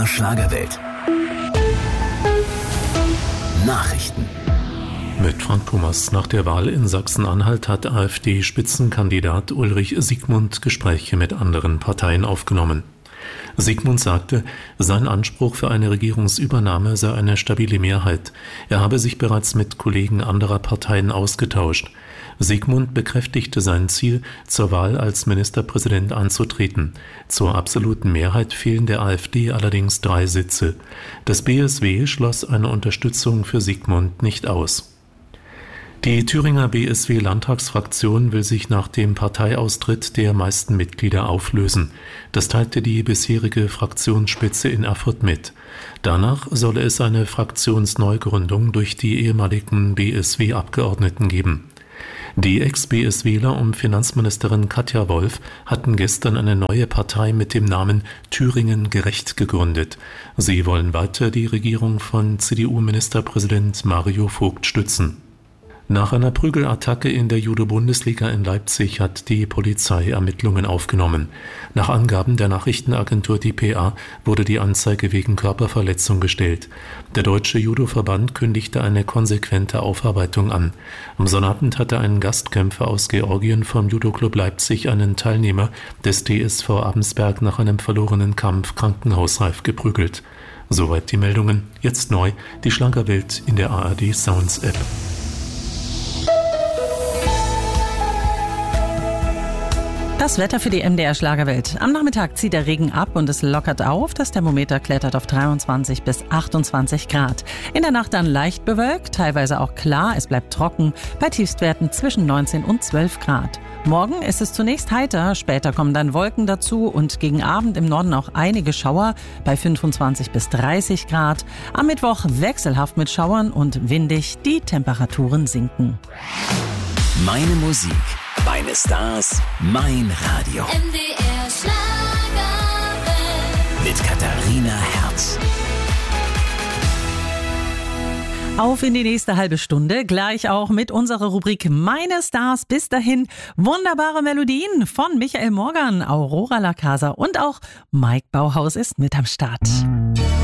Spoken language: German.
Schlagerwelt. Nachrichten. Mit Frank Thomas. Nach der Wahl in Sachsen-Anhalt hat AfD-Spitzenkandidat Ulrich Siegmund Gespräche mit anderen Parteien aufgenommen. Siegmund sagte, sein Anspruch für eine Regierungsübernahme sei eine stabile Mehrheit. Er habe sich bereits mit Kollegen anderer Parteien ausgetauscht. Siegmund bekräftigte sein Ziel, zur Wahl als Ministerpräsident anzutreten. Zur absoluten Mehrheit fehlen der AfD allerdings 3 Sitze. Das BSW schloss eine Unterstützung für Siegmund nicht aus. Die Thüringer BSW-Landtagsfraktion will sich nach dem Parteiaustritt der meisten Mitglieder auflösen. Das teilte die bisherige Fraktionsspitze in Erfurt mit. Danach solle es eine Fraktionsneugründung durch die ehemaligen BSW-Abgeordneten geben. Die Ex-BSWler um Finanzministerin Katja Wolf hatten gestern eine neue Partei mit dem Namen Thüringen gerecht gegründet. Sie wollen weiter die Regierung von CDU-Ministerpräsident Mario Vogt stützen. Nach einer Prügelattacke in der Judo-Bundesliga in Leipzig hat die Polizei Ermittlungen aufgenommen. Nach Angaben der Nachrichtenagentur dpa wurde die Anzeige wegen Körperverletzung gestellt. Der Deutsche Judo-Verband kündigte eine konsequente Aufarbeitung an. Am Sonnabend hatte ein Gastkämpfer aus Georgien vom Judo-Club Leipzig einen Teilnehmer des TSV Abensberg nach einem verlorenen Kampf krankenhausreif geprügelt. Soweit die Meldungen. Jetzt neu, die Schlagerwelt in der ARD Sounds App. Das Wetter für die MDR Schlagerwelt. Am Nachmittag zieht der Regen ab und es lockert auf. Das Thermometer klettert auf 23 bis 28 Grad. In der Nacht dann leicht bewölkt, teilweise auch klar. Es bleibt trocken bei Tiefstwerten zwischen 19 und 12 Grad. Morgen ist es zunächst heiter, später kommen dann Wolken dazu und gegen Abend im Norden auch einige Schauer bei 25 bis 30 Grad. Am Mittwoch wechselhaft mit Schauern und windig, die Temperaturen sinken. Meine Musik, meine Stars, mein Radio. MDR Schlagerwelt. Mit Katharina Herz. Auf in die nächste halbe Stunde, gleich auch mit unserer Rubrik Meine Stars. Bis dahin wunderbare Melodien von Michael Morgan, Aurora La Casa und auch Mike Bauhaus ist mit am Start.